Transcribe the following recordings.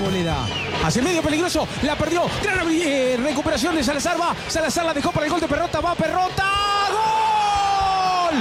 Arboleda. Hacia el medio peligroso, la perdió. Gran recuperación de Salazar. Va, Salazar la dejó para el gol de Perrota. Va Perrota. ¡Gol!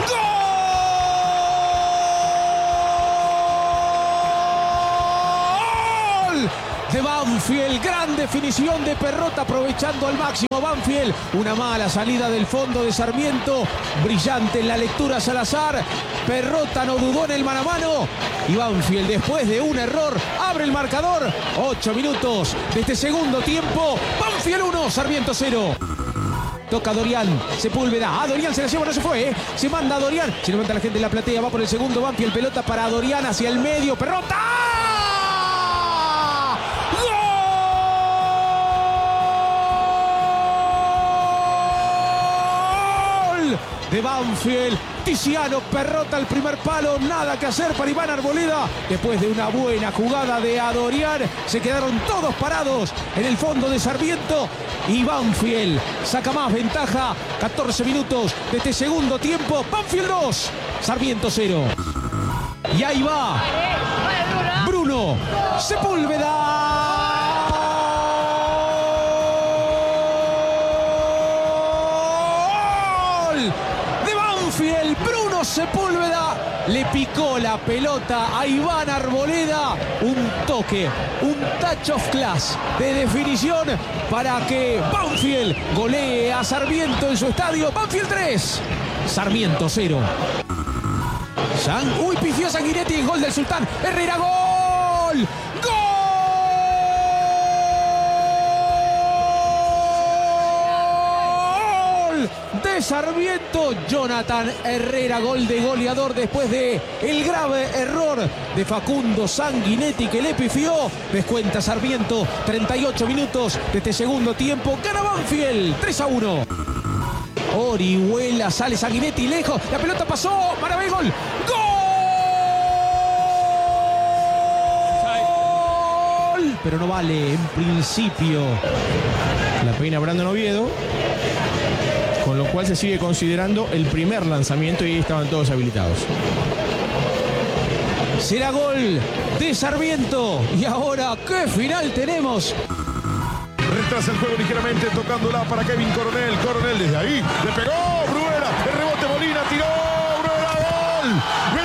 ¡Gol! De Banfield, gran definición de Perrota, aprovechando al máximo Banfield. Una mala salida del fondo de Sarmiento, brillante en la lectura Salazar. Perrota no dudó en el mano a mano y Banfield, después de un error, abre el marcador. 8 minutos de este segundo tiempo. Banfield 1, Sarmiento 0. Toca Dorian, Sepúlveda. A Dorian se la lleva, no se fue, ¿eh? Se manda a Dorian. Se levanta la gente en la platea, va por el segundo Banfield. Pelota para Dorian hacia el medio. Perrota. De Banfield, Tiziano Perrota el primer palo, nada que hacer para Iván Arboleda. Después de una buena jugada de Adorian, se quedaron todos parados en el fondo de Sarmiento y Banfield saca más ventaja. 14 minutos de este segundo tiempo. Banfield 2, Sarmiento 0. Y ahí va Bruno Sepúlveda. El Bruno Sepúlveda le picó la pelota a Iván Arboleda. Un toque, un touch of class de definición para que Banfield golee a Sarmiento en su estadio. Banfield 3, Sarmiento 0. Uy, pifió Sanguinetti, gol del Sultán. Herrera, gol. De Sarmiento, Jonathan Herrera, gol de goleador después de el grave error de Facundo Sanguinetti que le pifió. Descuenta Sarmiento, 38 minutos de este segundo tiempo. Gana Banfield, 3-1. Orihuela, sale Sanguinetti lejos, la pelota pasó, Maravilla, gol. ¡Gol! Pero no vale, en principio. La peina Brandon Oviedo, con lo cual se sigue considerando el primer lanzamiento y ahí estaban todos habilitados. Será gol de Sarmiento. Y ahora, ¿qué final tenemos? Retrasa el juego ligeramente, tocándola para Kevin Coronel. Coronel desde ahí, le pegó, Bruera, el rebote Molina, tiró, Bruera, gol.